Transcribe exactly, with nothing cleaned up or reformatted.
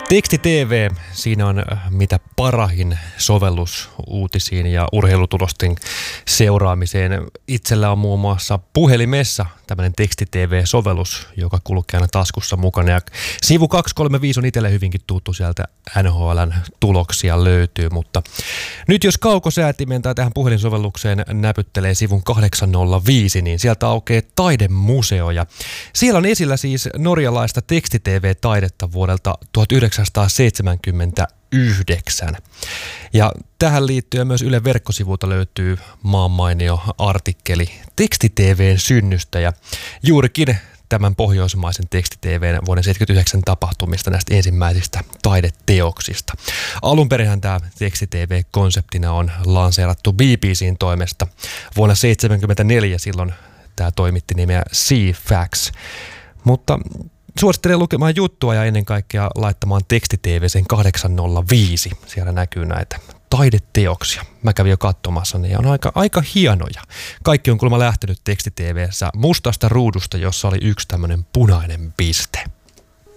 Teksti T V, siinä on mitä parahin sovellus uutisiin ja urheilutulosten seuraamiseen. Itsellä on muun muassa puhelimessa tämmöinen Teksti T V-sovellus, joka kulkee aina taskussa mukana. Ja sivu kaksisataakolmekymmentäviisi on itselle hyvinkin tuttu, sieltä N H L:n tuloksia löytyy, mutta nyt jos kaukosäätimen tai tähän puhelinsovellukseen näpyttelee sivun kahdeksansataaviisi, niin sieltä aukeaa taidemuseo ja siellä on esillä siis norjalaista Teksti T V-taidetta vuodelta tuhatyhdeksänsataaseitsemänkymmentäyhdeksän. Ja tähän liittyen myös Ylen verkkosivulta löytyy maanmainio artikkeli Teksti T V:n synnystä ja juurikin tämän pohjoismaisen Teksti T V:n vuoden seitsemänkymmentäyhdeksän tapahtumista, näistä ensimmäisistä taideteoksista. Alun perinhän tämä Teksti T V-konseptina on lanseerattu B B C:n toimesta. Vuonna seitsemänkymmentäneljä silloin tämä toimitti nimeä C-Fax, mutta suosittelen lukemaan juttua ja ennen kaikkea laittamaan Teksti T V sen kahdeksansataaviisi. Siellä näkyy näitä taideteoksia. Mä kävin jo katsomassa, ne on aika, aika hienoja. Kaikki on kuulemma lähtenyt Teksti T V:ssä mustasta ruudusta, jossa oli yksi tämmöinen punainen piste.